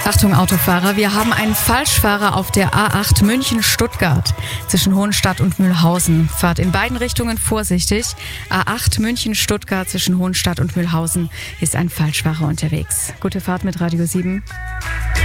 Achtung Autofahrer, wir haben einen Falschfahrer auf der A8 München-Stuttgart zwischen Hohenstadt und Mühlhausen. Fahrt in beiden Richtungen vorsichtig. A8 München-Stuttgart zwischen Hohenstadt und Mühlhausen ist ein Falschfahrer unterwegs. Gute Fahrt mit Radio 7.